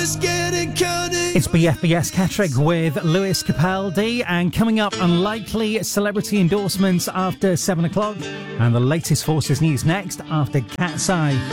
It's BFBS Catterick with Lewis Capaldi, and coming up, unlikely celebrity endorsements after 7 o'clock, and the latest Forces news next after Cat's Eye.